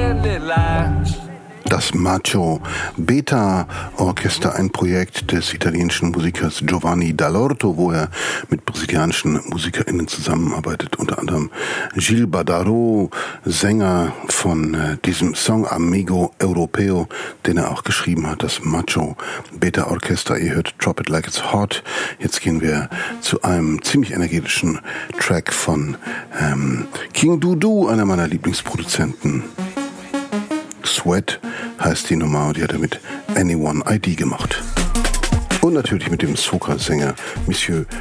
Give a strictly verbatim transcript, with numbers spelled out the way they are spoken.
Das Macho Beta Orchester, ein Projekt des italienischen Musikers Giovanni Dall'Orto, wo er mit brasilianischen MusikerInnen zusammenarbeitet, unter anderem Gil Badaro, Sänger von äh, diesem Song Amigo Europeo, den er auch geschrieben hat, das Macho Beta Orchester. Ihr hört Drop It Like It's Hot. Jetzt gehen wir zu einem ziemlich energetischen Track von ähm, King Dudu, einer meiner Lieblingsproduzenten. Sweat heißt die Nummer und die hat er mit Anyone I D gemacht. Und natürlich mit dem Soca-Sänger Monsieur